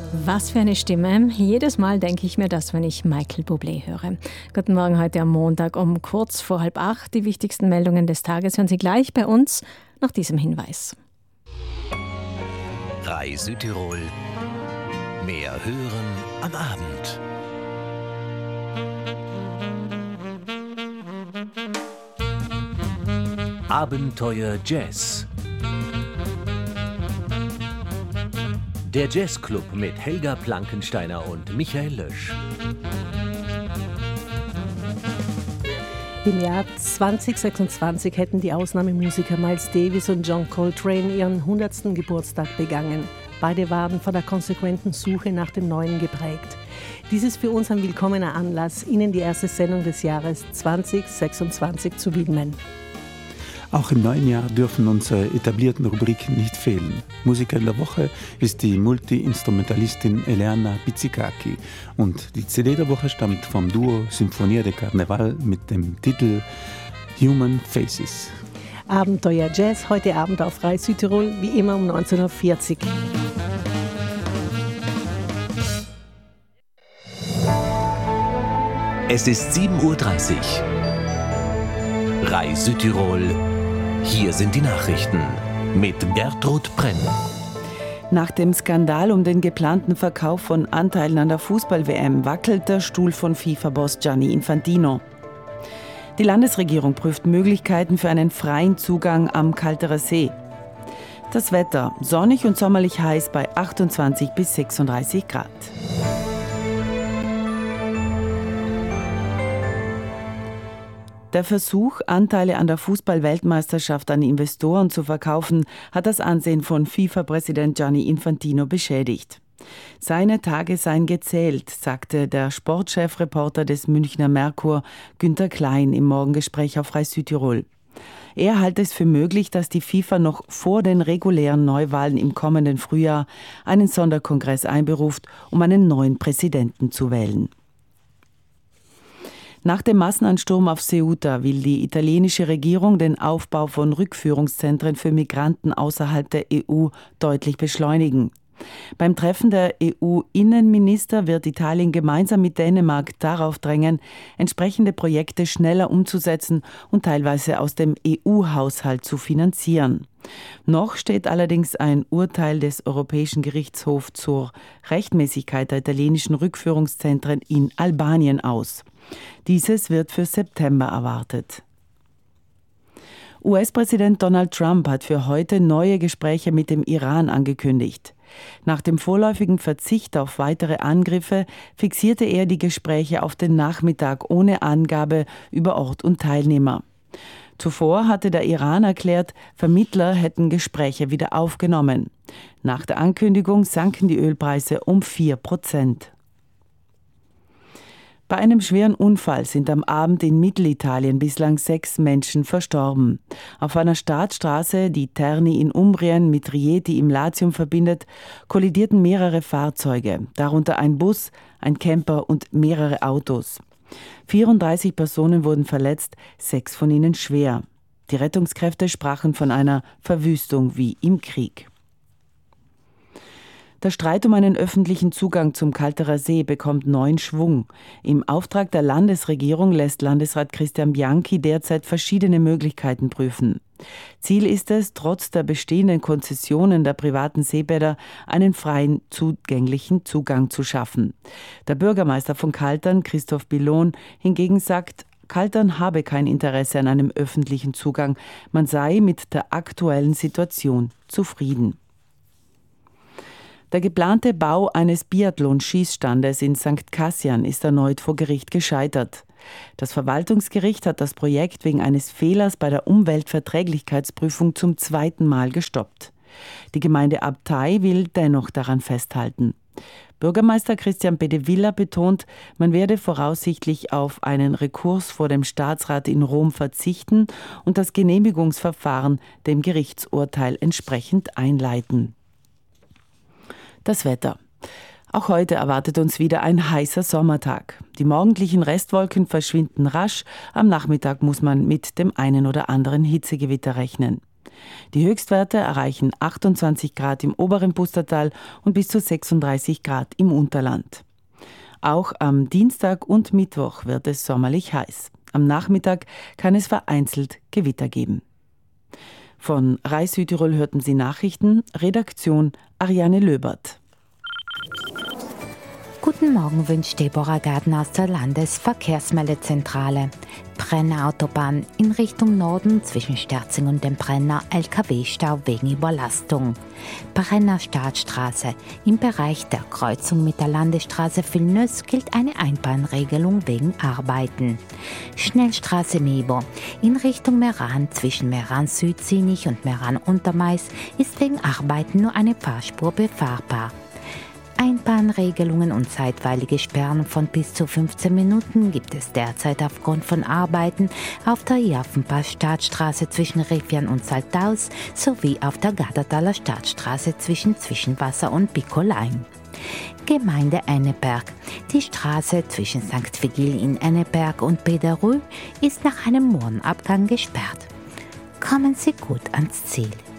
Was für eine Stimme. Jedes Mal denke ich mir das, wenn ich Michael Bublé höre. Guten Morgen heute am Montag um kurz vor 7:30. Die wichtigsten Meldungen des Tages hören Sie gleich bei uns nach diesem Hinweis. RAI Südtirol. Mehr hören am Abend. Abenteuer Jazz. Der Jazzclub mit Helga Plankensteiner und Michael Lösch. Im Jahr 2026 hätten die Ausnahmemusiker Miles Davis und John Coltrane ihren 100. Geburtstag begangen. Beide waren von der konsequenten Suche nach dem Neuen geprägt. Dies ist für uns ein willkommener Anlass, Ihnen die erste Sendung des Jahres 2026 zu widmen. Auch im neuen Jahr dürfen unsere etablierten Rubriken nicht fehlen. Musiker der Woche ist die Multi-Instrumentalistin Eleana Pizzicacchi und die CD der Woche stammt vom Duo Sinfonia de Carnaval mit dem Titel Human Faces. Abenteuer Jazz, heute Abend auf RAI Südtirol, wie immer um 19.40 Uhr. Es ist 7:30 Uhr. RAI Südtirol. Hier sind die Nachrichten mit Gertrud Brenn. Nach dem Skandal um den geplanten Verkauf von Anteilen an der Fußball-WM wackelt der Stuhl von FIFA-Boss Gianni Infantino. Die Landesregierung prüft Möglichkeiten für einen freien Zugang am Kalterer See. Das Wetter: sonnig und sommerlich heiß bei 28 bis 36 Grad. Der Versuch, Anteile an der Fußball-Weltmeisterschaft an Investoren zu verkaufen, hat das Ansehen von FIFA-Präsident Gianni Infantino beschädigt. Seine Tage seien gezählt, sagte der Sportchefreporter des Münchner Merkur Günther Klein im Morgengespräch auf RAI Südtirol. Er halte es für möglich, dass die FIFA noch vor den regulären Neuwahlen im kommenden Frühjahr einen Sonderkongress einberuft, um einen neuen Präsidenten zu wählen. Nach dem Massenansturm auf Ceuta will die italienische Regierung den Aufbau von Rückführungszentren für Migranten außerhalb der EU deutlich beschleunigen. Beim Treffen der EU-Innenminister wird Italien gemeinsam mit Dänemark darauf drängen, entsprechende Projekte schneller umzusetzen und teilweise aus dem EU-Haushalt zu finanzieren. Noch steht allerdings ein Urteil des Europäischen Gerichtshofs zur Rechtmäßigkeit der italienischen Rückführungszentren in Albanien aus. Dieses wird für September erwartet. US-Präsident Donald Trump hat für heute neue Gespräche mit dem Iran angekündigt. Nach dem vorläufigen Verzicht auf weitere Angriffe fixierte er die Gespräche auf den Nachmittag ohne Angabe über Ort und Teilnehmer. Zuvor hatte der Iran erklärt, Vermittler hätten Gespräche wieder aufgenommen. Nach der Ankündigung sanken die Ölpreise um 4%. Bei einem schweren Unfall sind am Abend in Mittelitalien bislang 6 Menschen verstorben. Auf einer Startstraße, die Terni in Umbrien mit Rieti im Latium verbindet, kollidierten mehrere Fahrzeuge, darunter ein Bus, ein Camper und mehrere Autos. 34 Personen wurden verletzt, 6 von ihnen schwer. Die Rettungskräfte sprachen von einer Verwüstung wie im Krieg. Der Streit um einen öffentlichen Zugang zum Kalterer See bekommt neuen Schwung. Im Auftrag der Landesregierung lässt Landesrat Christian Bianchi derzeit verschiedene Möglichkeiten prüfen. Ziel ist es, trotz der bestehenden Konzessionen der privaten Seebäder einen freien, zugänglichen Zugang zu schaffen. Der Bürgermeister von Kaltern, Christoph Billon, hingegen sagt, Kaltern habe kein Interesse an einem öffentlichen Zugang. Man sei mit der aktuellen Situation zufrieden. Der geplante Bau eines Biathlon-Schießstandes in St. Kassian ist erneut vor Gericht gescheitert. Das Verwaltungsgericht hat das Projekt wegen eines Fehlers bei der Umweltverträglichkeitsprüfung zum 2. Mal gestoppt. Die Gemeinde Abtei will dennoch daran festhalten. Bürgermeister Christian Bedevilla betont, man werde voraussichtlich auf einen Rekurs vor dem Staatsrat in Rom verzichten und das Genehmigungsverfahren dem Gerichtsurteil entsprechend einleiten. Das Wetter. Auch heute erwartet uns wieder ein heißer Sommertag. Die morgendlichen Restwolken verschwinden rasch. Am Nachmittag muss man mit dem einen oder anderen Hitzegewitter rechnen. Die Höchstwerte erreichen 28 Grad im oberen Pustertal und bis zu 36 Grad im Unterland. Auch am Dienstag und Mittwoch wird es sommerlich heiß. Am Nachmittag kann es vereinzelt Gewitter geben. Von RAI Südtirol hörten Sie Nachrichten, Redaktion Ariane Löbert. Guten Morgen wünscht Deborah Gardner aus der Landesverkehrsmeldezentrale. Brenner Autobahn in Richtung Norden zwischen Sterzing und dem Brenner LKW-Stau wegen Überlastung. Brenner Startstraße. Im Bereich der Kreuzung mit der Landesstraße Villeneuve gilt eine Einbahnregelung wegen Arbeiten. Schnellstraße Nebo. In Richtung Meran zwischen Meran-Südsinich und Meran-Untermais ist wegen Arbeiten nur eine Fahrspur befahrbar. Einbahnregelungen und zeitweilige Sperren von bis zu 15 Minuten gibt es derzeit aufgrund von Arbeiten auf der Jaffenpass-Startstraße zwischen Rifian und Saltaus sowie auf der Gardertaler Startstraße zwischen Zwischenwasser und Bikolein. Gemeinde Enneberg. Die Straße zwischen St. Vigil in Enneberg und Pederö ist nach einem Mohrenabgang gesperrt. Kommen Sie gut ans Ziel.